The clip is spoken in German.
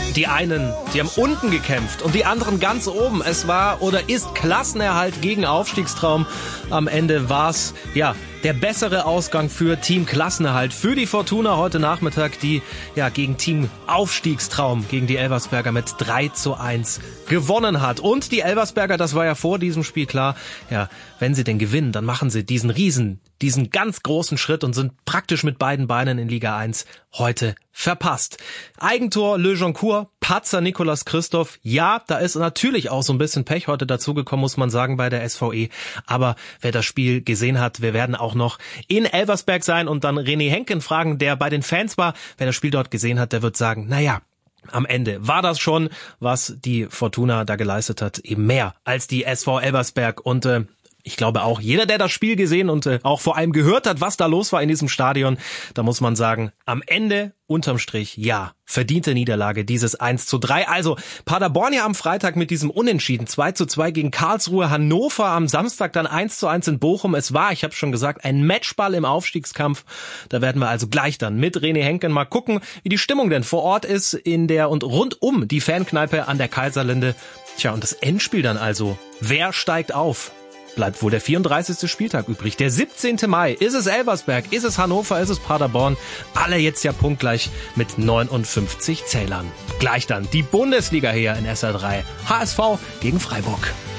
Die einen, die haben unten gekämpft und die anderen ganz oben. Es war oder ist Klassenerhalt gegen Aufstiegstraum. Am Ende war's, der bessere Ausgang für Team Klassenerhalt. Für die Fortuna heute Nachmittag, die gegen Team Aufstiegstraum, gegen die Elversberger mit 3:1 gewonnen hat. Und die Elversberger, das war ja vor diesem Spiel klar, wenn sie denn gewinnen, dann machen sie diesen ganz großen Schritt und sind praktisch mit beiden Beinen in Liga 1 heute verpasst. Eigentor Le Joncourt, Patzer Nicolas Christoph. Ja, da ist natürlich auch so ein bisschen Pech heute dazugekommen, muss man sagen, bei der SVE. Aber wer das Spiel gesehen hat, wir werden auch noch in Elversberg sein und dann René Henken fragen, der bei den Fans war. Wer das Spiel dort gesehen hat, der wird sagen, am Ende war das schon, was die Fortuna da geleistet hat, eben mehr als die SV Elversberg. Und ich glaube auch, jeder, der das Spiel gesehen und auch vor allem gehört hat, was da los war in diesem Stadion, da muss man sagen, am Ende unterm Strich, verdiente Niederlage, dieses 1:3. Also Paderborn am Freitag mit diesem Unentschieden 2:2 gegen Karlsruhe, Hannover am Samstag dann 1:1 in Bochum. Es war, ich habe schon gesagt, ein Matchball im Aufstiegskampf. Da werden wir also gleich dann mit René Henken mal gucken, wie die Stimmung denn vor Ort ist in der und rund um die Fankneipe an der Kaiserlinde. Und das Endspiel dann also. Wer steigt auf? Bleibt wohl der 34. Spieltag übrig. Der 17. Mai. Ist es Elversberg? Ist es Hannover? Ist es Paderborn? Alle jetzt punktgleich mit 59 Zählern. Gleich dann die Bundesliga hier in SR3. HSV gegen Freiburg.